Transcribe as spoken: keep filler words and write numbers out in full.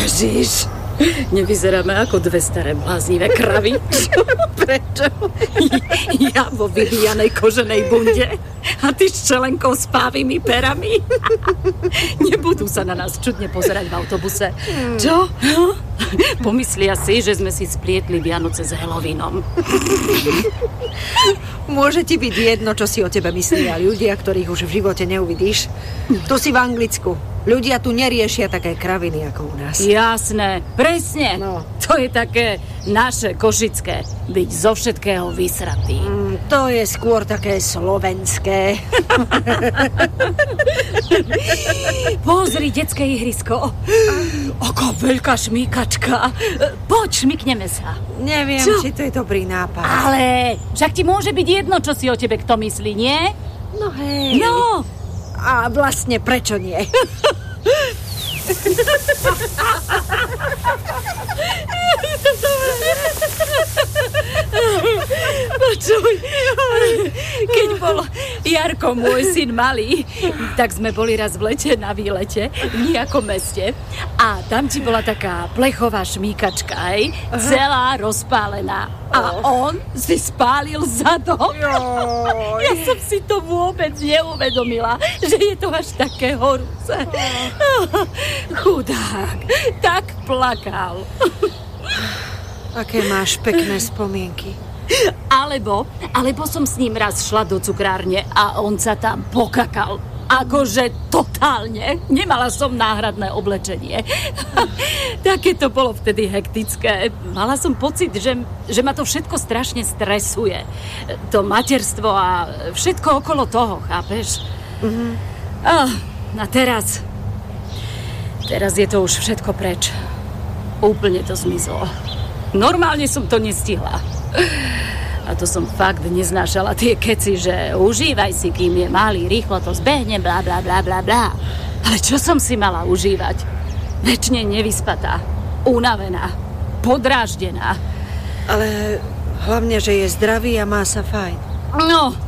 Ježiš, nevyzeráme ako dve staré bláznivé kravy. Prečo? Ja vo vyvíjanej koženej bunde a ty s čelenkou s pávými perami. Nebudú sa na nás čudne pozerať v autobuse. Hmm. Čo? Pomyslia si, že sme si splietli Vianoce s Halloweenom. Môže ti byť jedno, čo si o tebe myslia ľudia, ktorých už v živote neuvidíš. Tu si v Anglicku. Ľudia tu neriešia také kraviny ako u nás. Jasné, presne. No. To je také naše košické, byť zo všetkého vysratý. Mm, to je skôr také slovenské. Pozri, detské ihrisko. Aká veľká šmíkačka. Poď, šmikneme sa. Neviem, čo? Či to je dobrý nápad. Ale však ti môže byť jedno, čo si o tebe kto myslí, nie? No hej. No. A vlastne prečo nie? Počuj, keď bol Jarko, môj syn malý, tak sme boli raz v lete na výlete v nejakom meste a tam ti bola taká plechová šmíkačka, hej, celá rozpálená. A on si spálil zadok. Ja som si to vôbec neuvedomila, že je to až také horúce. Chudák, tak plakal. Aké máš pekné spomienky. Alebo, alebo som s ním raz šla do cukrárne a on sa tam pokakal. Akože totálne. Nemala som náhradné oblečenie. Také to bolo vtedy hektické. Mala som pocit, že, že ma to všetko strašne stresuje. To materstvo a všetko okolo toho, chápeš? Mm-hmm. A, a teraz... Teraz je to už všetko preč. Úplne to zmizlo. Normálne som to nestihla. A to som fakt neznášala tie keci, že užívaj si, kým je malý, rýchlo to zbehne, blá, blá, blá, blá, blá. Ale čo som si mala užívať? Večne nevyspatá, unavená, podráždená. Ale hlavne, že je zdravý a má sa fajn. No,